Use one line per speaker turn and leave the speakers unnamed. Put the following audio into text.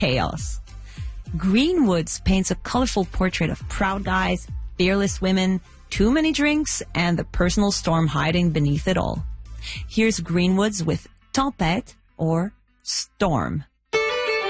chaos. Greenwoods paints a colorful portrait of proud guys, fearless women, too many drinks, and the personal storm hiding beneath it all. Here's Greenwoods with Tempête, or Storm.